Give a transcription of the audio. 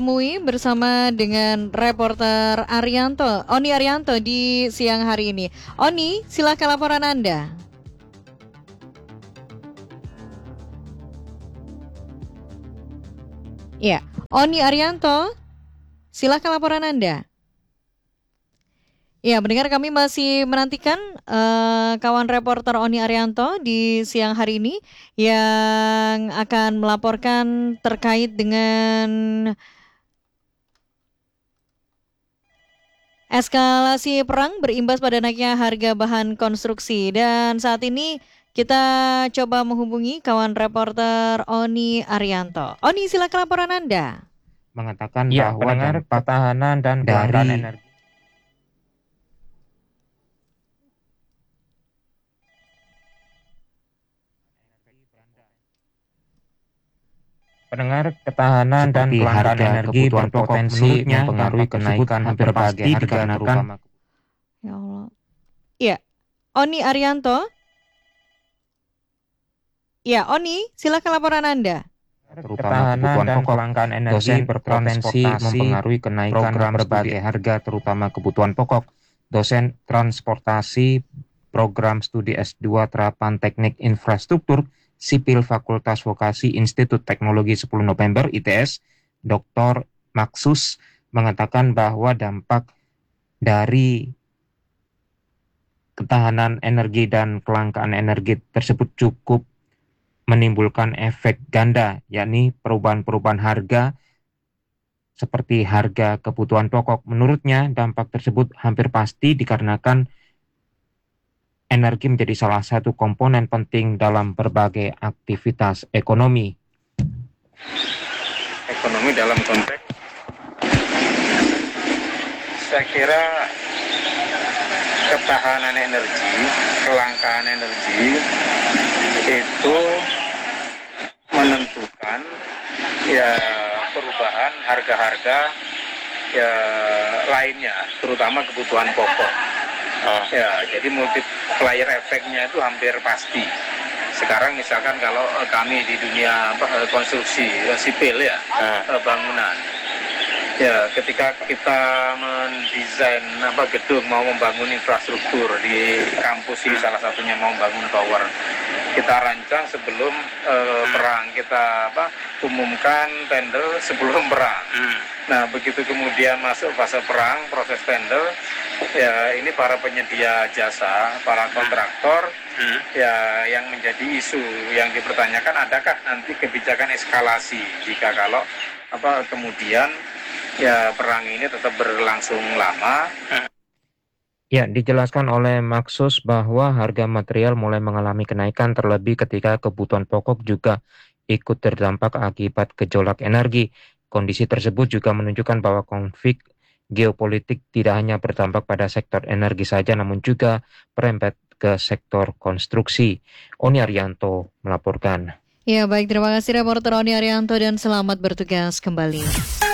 Mui bersama dengan reporter Oni Arianto di siang hari ini. Oni, silakan laporan Anda. Ya, Oni Arianto, silakan laporan Anda. Ya, mendengar kami masih menantikan kawan reporter Oni Arianto di siang hari ini yang akan melaporkan terkait dengan eskalasi perang berimbas pada naiknya harga bahan konstruksi. Dan saat ini kita coba menghubungi kawan reporter Oni Arianto. Oni, silakan laporan Anda. Mengatakan bahwa dampak ketahanan dan kelangkaan energi. Pendengar, ketahanan dan kelangkaan energi berpotensi mempengaruhi kenaikan hampir pasti dikarenakan Ya Allah. Iya, Oni Arianto. Ya, Oni, silakan laporan Anda. Terutama kebutuhan pokok, kelangkaan energi berpotensi mempengaruhi kenaikan berbagai harga, terutama kebutuhan pokok. Dosen transportasi program studi S2 terapan teknik infrastruktur sipil Fakultas Vokasi Institut Teknologi 10 November ITS, Dr. Maksus mengatakan bahwa dampak dari ketahanan energi dan kelangkaan energi tersebut cukup menimbulkan efek ganda, yakni perubahan-perubahan harga seperti harga kebutuhan pokok. Menurutnya, dampak tersebut hampir pasti dikarenakan energi menjadi salah satu komponen penting dalam berbagai aktivitas ekonomi. Ekonomi dalam konteks, saya kira ketahanan energi, kelangkaan energi itu menentukan ya perubahan harga-harga ya lainnya, terutama kebutuhan pokok. Ya, jadi multiplier efeknya itu hampir pasti. Sekarang misalkan kalau kami di dunia konstruksi sipil ya, bangunan. Ya, ketika kita mendesain gedung, mau membangun infrastruktur di kampus ini, salah satunya mau membangun tower, kita rancang sebelum perang, kita umumkan tender sebelum perang. Nah, begitu kemudian masuk fase perang, proses tender, ya ini para penyedia jasa, para kontraktor, ya yang menjadi isu yang dipertanyakan, adakah nanti kebijakan eskalasi jika kalau kemudian ya perang ini tetap berlangsung lama. Ya, dijelaskan oleh Maksus bahwa harga material mulai mengalami kenaikan, terlebih ketika kebutuhan pokok juga ikut terdampak akibat gejolak energi. Kondisi tersebut juga menunjukkan bahwa konflik geopolitik tidak hanya berdampak pada sektor energi saja, namun juga merembet ke sektor konstruksi. Oni Arianto melaporkan. Ya, baik, terima kasih reporter Oni Arianto dan selamat bertugas kembali.